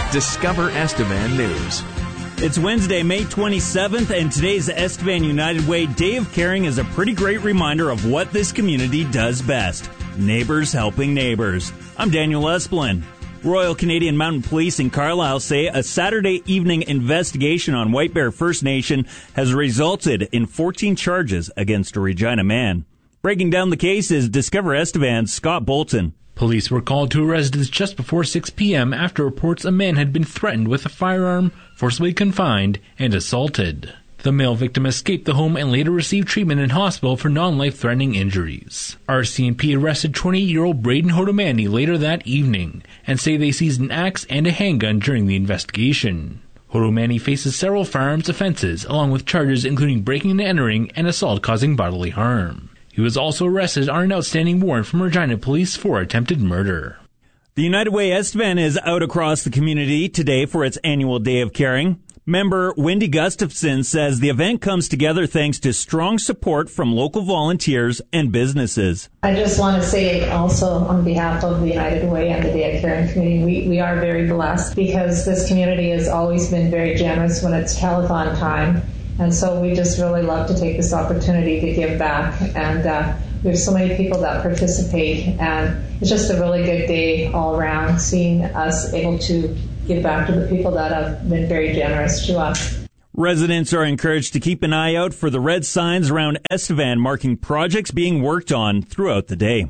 Discover Estevan News. It's Wednesday, May 27th, and today's Estevan United Way Day of Caring is a pretty great reminder of what this community does best. Neighbors helping neighbors. I'm Daniel Esplin. Royal Canadian Mounted Police in Carlisle say a Saturday evening investigation on White Bear First Nation has resulted in 14 charges against a Regina man. Breaking down the case is Discover Estevan's Scott Bolton. Police were called to a residence just before 6 p.m. after reports a man had been threatened with a firearm, forcibly confined, and assaulted. The male victim escaped the home and later received treatment in hospital for non-life-threatening injuries. RCMP arrested 28-year-old Braden Hodomani later that evening and say they seized an axe and a handgun during the investigation. Hodomani faces several firearms offenses, along with charges including breaking and entering and assault causing bodily harm. He was also arrested on an outstanding warrant from Regina Police for attempted murder. The United Way Estevan is out across the community today for its annual Day of Caring. Member Wendy Gustafson says the event comes together thanks to strong support from local volunteers and businesses. I just want to say also on behalf of the United Way and the Day of Caring community, we are very blessed because this community has always been very generous when it's telethon time. And so we just really love to take this opportunity to give back. And we have so many people that participate. And it's just a really good day all around, seeing us able to give back to the people that have been very generous to us. Residents are encouraged to keep an eye out for the red signs around Estevan marking projects being worked on throughout the day.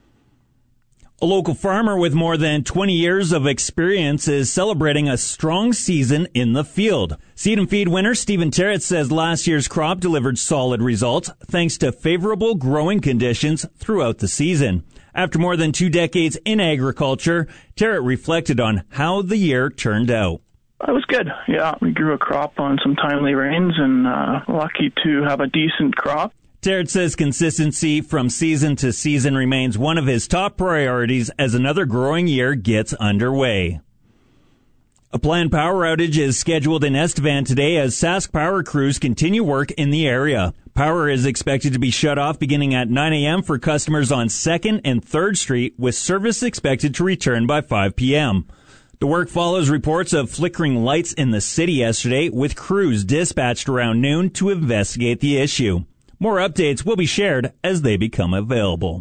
A local farmer with more than 20 years of experience is celebrating a strong season in the field. Seed and feed winner Stephen Terrett says last year's crop delivered solid results thanks to favorable growing conditions throughout the season. After more than 2 decades in agriculture, Terrett reflected on how the year turned out. It was good. Yeah, we grew a crop on some timely rains and lucky to have a decent crop. Terrett says consistency from season to season remains one of his top priorities as another growing year gets underway. A planned power outage is scheduled in Estevan today as Sask Power crews continue work in the area. Power is expected to be shut off beginning at 9 a.m. for customers on 2nd and 3rd Street, with service expected to return by 5 p.m. The work follows reports of flickering lights in the city yesterday, with crews dispatched around noon to investigate the issue. More updates will be shared as they become available.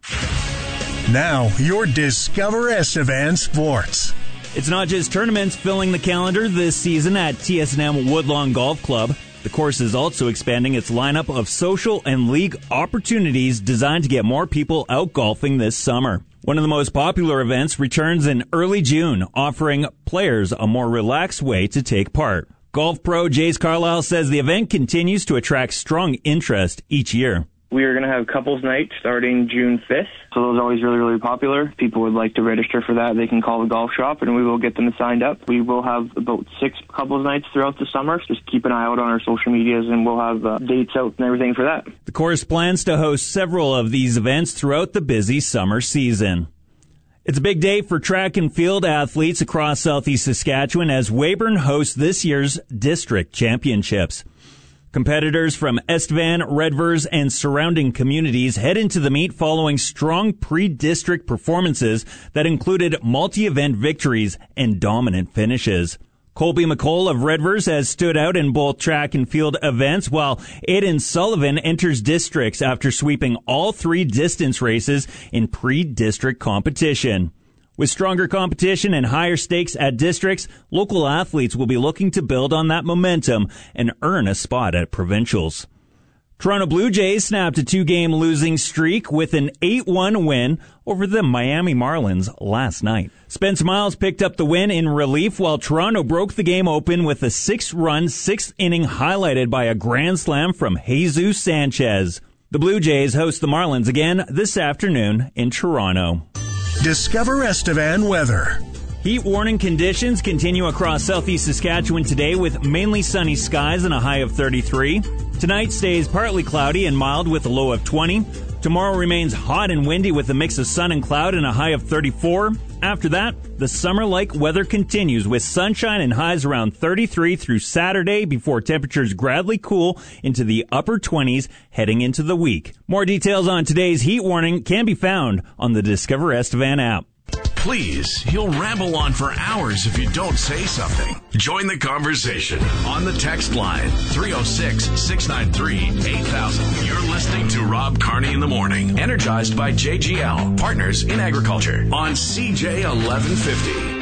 Now, your Discover Estevan Sports. It's not just tournaments filling the calendar this season at TSNM Woodlawn Golf Club. The course is also expanding its lineup of social and league opportunities designed to get more people out golfing this summer. One of the most popular events returns in early June, offering players a more relaxed way to take part. Golf pro Jace Carlisle says the event continues to attract strong interest each year. We are going to have couples night starting June 5th. So those are always really, really popular. If people would like to register for that, they can call the golf shop and we will get them signed up. We will have about 6 couples nights throughout the summer. Just keep an eye out on our social medias and we'll have dates out and everything for that. The course plans to host several of these events throughout the busy summer season. It's a big day for track and field athletes across southeast Saskatchewan as Weyburn hosts this year's district championships. Competitors from Estevan, Redvers, and surrounding communities head into the meet following strong pre-district performances that included multi-event victories and dominant finishes. Colby McCall of Redvers has stood out in both track and field events, while Aidan Sullivan enters districts after sweeping all 3 distance races in pre-district competition. With stronger competition and higher stakes at districts, local athletes will be looking to build on that momentum and earn a spot at provincials. Toronto Blue Jays snapped a 2-game losing streak with an 8-1 win over the Miami Marlins last night. Spence Miles picked up the win in relief while Toronto broke the game open with a 6-run 6th inning highlighted by a grand slam from Jesus Sanchez. The Blue Jays host the Marlins again this afternoon in Toronto. Discover Estevan weather. Heat warning conditions continue across southeast Saskatchewan today with mainly sunny skies and a high of 33. Tonight stays partly cloudy and mild with a low of 20. Tomorrow remains hot and windy with a mix of sun and cloud and a high of 34. After that, the summer-like weather continues with sunshine and highs around 33 through Saturday before temperatures gradually cool into the upper 20s heading into the week. More details on today's heat warning can be found on the Discover Estevan app. Please, he'll ramble on for hours if you don't say something. Join the conversation on the text line 306-693-8000. You're listening to Rob Carney in the Morning, energized by JGL, Partners in Agriculture, on CJ 1150.